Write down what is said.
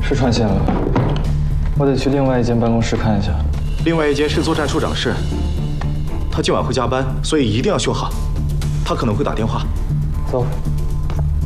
是串线了，我得去另外一间办公室看一下。 另外一间是作战处长室，他今晚会加班，所以一定要修好。他可能会打电话。 走。